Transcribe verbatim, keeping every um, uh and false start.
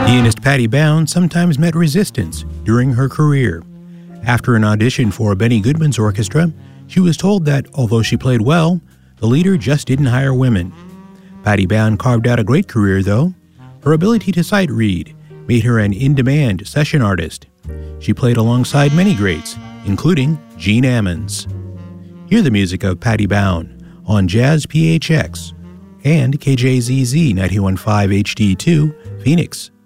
Pianist Patty Bown sometimes met resistance during her career. After an audition for Benny Goodman's orchestra, she was told that although she played well, the leader just didn't hire women. Patty Bown carved out a great career, though. Her ability to sight read made her an in-demand session artist. She played alongside many greats, including Gene Ammons. Hear the music of Patty Bown on Jazz P H X and K J Z Z ninety-one point five H D two, Phoenix.